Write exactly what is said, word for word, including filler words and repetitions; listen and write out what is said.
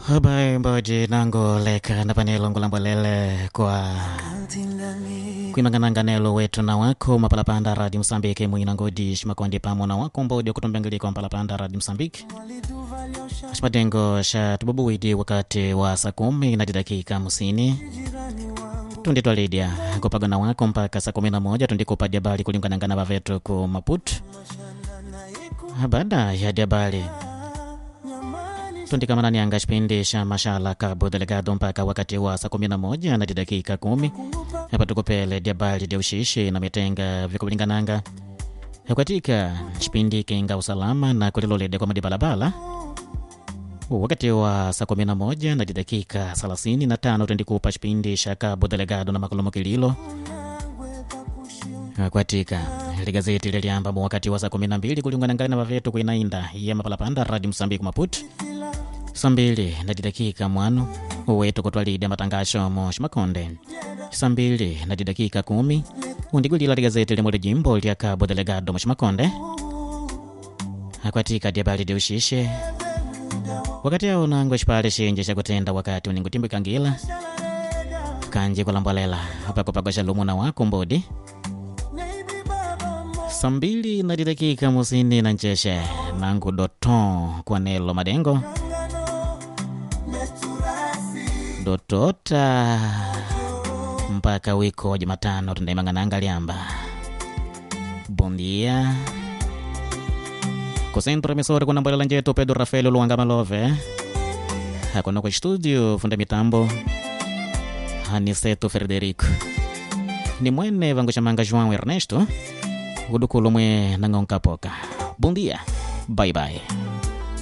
Habari mboji nango leka na panelo ngulambolele kwa kuimangananga nelo wetu na wako mapalapanda radi Msambiki mwinangodi shimakondi pamo na wako mbodi kutumbengili kwa mapalapanda radi Msambiki shimadengo sha tububuidi wakati wa saa kumi na dakika hamsini tunditwa Lydia kupaga na wako mpaka saa kumi na moja tundikupa diabali kulingana na bavetu ku Maputo. Baada ya diabali tundika manani anga shpindi sha mashala Cabo Delgado mpaka wakati wa saa kumi na moja na dakika kumi. Hapa tukupele diabali dia ushishi na mitenga vikulingananga katika shpindi kinga usalama na kulilolede kwa madibalabala wakati wa saa kumi na moja na dakika thelathini na tano tundikupa shpindi sha Cabo Delgado na makulumo kililo katika ligazeti liliamba wakati wa saa kumi na mbili kulingana na bavetu kuinainda ya mapalapanda radi Msambiki Maputo saa mbili na dakika mwano wetu kutwalida matangasho mo Shimakonde saa mbili na dakika kumi undigulila ligazeti limole jimbo lya Cabo Delgado mo Shimakonde katika diabali de ushishe wakati ya unango shipale shinje cha kutenda wakati uningutimbu kangila kanji kulambolela hapa kupagosha lumuna wako mbodi saa mbili na dakika musini na ncheshe nangu doton kwa nelo madengo dotota mpaka wiko Jumatano tundaimangana liamba bondia kusentro misori kuna mbolela njetu Pedro Rafael Luanga Malove hakuna kwa studio funda mitambo Haniseto Frederico ni mwene vangu chamanga João Ernesto udukulu mwe nangonka poka. Bom dia, bye bye.